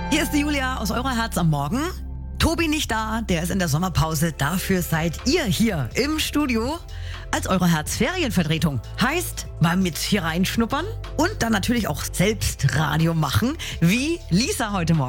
Hier ist die Julia aus Euroherz am Morgen. Tobi nicht da, der ist in der Sommerpause. Dafür seid ihr hier im Studio als Euroherz-Ferienvertretung. Heißt, mal mit hier reinschnuppern und dann natürlich auch selbst Radio machen, wie Lisa heute Morgen.